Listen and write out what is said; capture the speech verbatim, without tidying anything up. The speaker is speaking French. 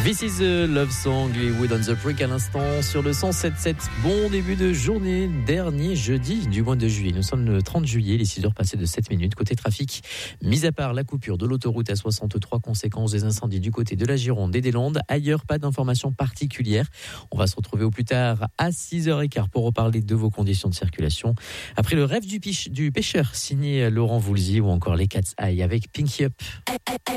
This is a love song, les Wood on the Brick à l'instant sur le cent sept sept. Bon début de journée, dernier jeudi du mois de juillet. Nous sommes le trente juillet, les six heures passées de sept minutes. Côté trafic, mis à part la coupure de l'autoroute A soixante-trois, conséquence des incendies du côté de la Gironde et des Landes. Ailleurs, pas d'informations particulières. On va se retrouver au plus tard à six heures quinze pour reparler de vos conditions de circulation. Après le rêve du, piche, du pêcheur, signé Laurent Voulzy, ou encore les Cat's Eye avec Pinky Up.